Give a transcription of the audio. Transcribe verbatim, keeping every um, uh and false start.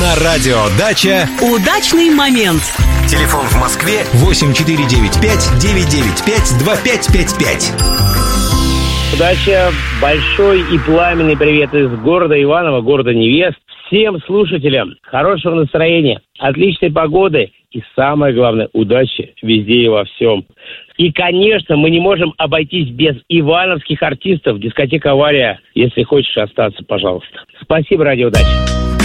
На радио «Дача» удачный момент. Телефон в Москве восемь четыре девять пять девять девять пять два пять пять пять. Дача, большой и пламенный привет из города Иваново, города невест. Всем слушателям хорошего настроения, отличной погоды и, самое главное, удачи везде и во всем. И, конечно, мы не можем обойтись без ивановских артистов. Дискотека «Авария». Если хочешь остаться, пожалуйста. Спасибо, радио «Дача».